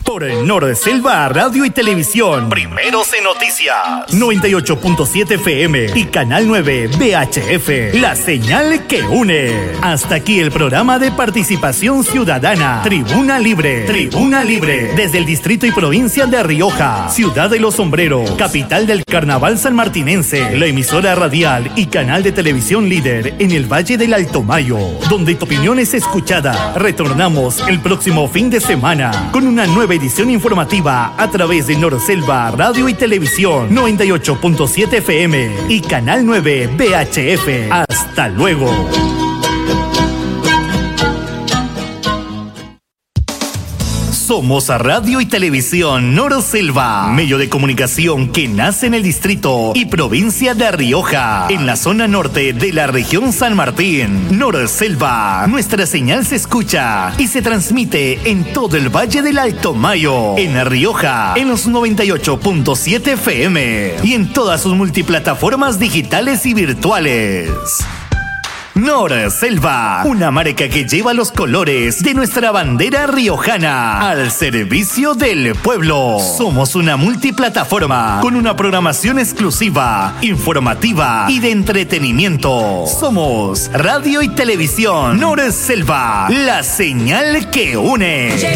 Por Norselva Radio y Televisión. Primeros en noticias. 98.7 FM y Canal 9 VHF. La señal que une. Hasta aquí el programa de participación ciudadana. Tribuna Libre. Tribuna Libre. Desde el distrito y provincia de Rioja. Ciudad de los Sombreros. Capital del Carnaval sanmartinense. La emisora radial y canal de televisión líder en el Valle del Alto Mayo. Donde tu opinión es escuchada. Retornamos el próximo fin de semana con una nueva edición informativa a través de Norselva Radio y Televisión 98.7 FM y Canal 9 VHF. Hasta luego. Somos a Radio y Televisión Norselva, medio de comunicación que nace en el distrito y provincia de Rioja, en la zona norte de la región San Martín. Norselva, nuestra señal se escucha y se transmite en todo el Valle del Alto Mayo, en Rioja, en los 98.7 FM y en todas sus multiplataformas digitales y virtuales. Norselva, una marca que lleva los colores de nuestra bandera riojana al servicio del pueblo. Somos una multiplataforma con una programación exclusiva, informativa y de entretenimiento. Somos Radio y Televisión Norselva, la señal que une.